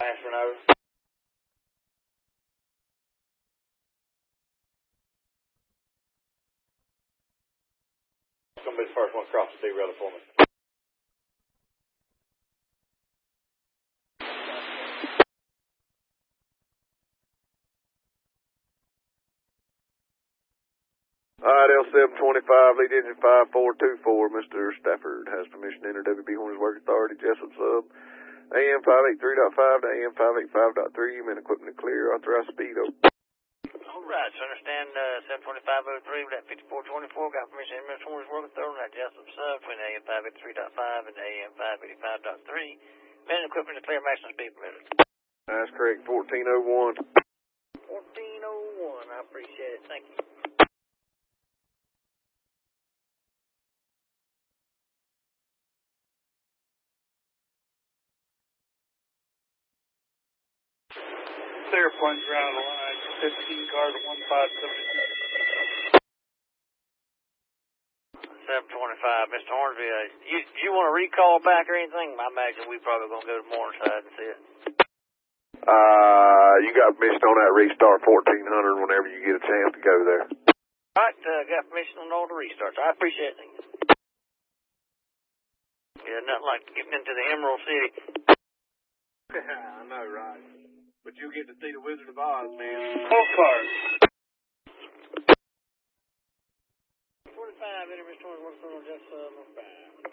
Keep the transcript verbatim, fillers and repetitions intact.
Transferring over. It's going to be the first one across the D-railer for me. All right, L seven twenty-five, lead engine five four two four, Mister Stafford has permission to enter W B Hornets Work Authority, Jessup Sub, A M five eighty-three point five to A M five eighty-five point three, men equipment clear, authorized speed over. All right, so understand uh, seven twenty-five oh three with that fifty-four twenty-four, got permission to enter Mister Hornets Work Authority, that Jessup Sub, between A M five eighty-three point five and A M five eighty-five point three, men equipment clear, maximum speed permitted. That's correct, fourteen oh one. fourteen oh one, I appreciate it, thank you. Clear plunge around the line, fifteen cars at one five seven two. seven twenty-five, Mister Hornsby, uh, you, you want to recall back or anything? I imagine we probably going to go to Morningside and see it. Uh, you got permission on that restart fourteen hundred whenever you get a chance to go there. All right, uh, got permission on all the restarts. I appreciate it. Yeah, nothing like getting into the Emerald City. I know, right? But you get to see the Wizard of Oz, man. Four cars. twenty-five, enter Mister Hornsby, just uh, five.